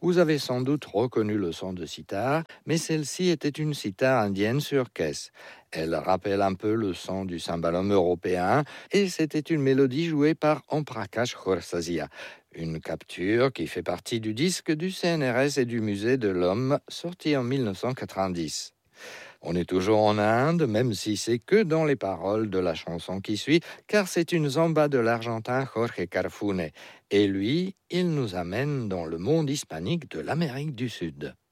Vous avez sans doute reconnu le son de sitar, mais celle-ci était une sitar indienne sur caisse. Elle rappelle un peu le son du cymbalum européen et c'était une mélodie jouée par Omprakash Khorsazia, une capture qui fait partie du disque du CNRS et du Musée de l'Homme sorti en 1990. On est toujours en Inde, même si c'est que dans les paroles de la chanson qui suit, car c'est une zamba de l'Argentin Jorge Carfune. Et lui, il nous amène dans le monde hispanique de l'Amérique du Sud.